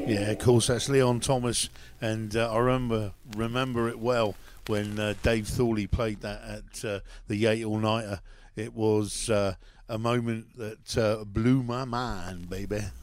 Yeah, of course, that's Leon Thomas, and I remember it well when Dave Thorley played that at the Yate All Nighter. It was a moment that blew my mind, baby.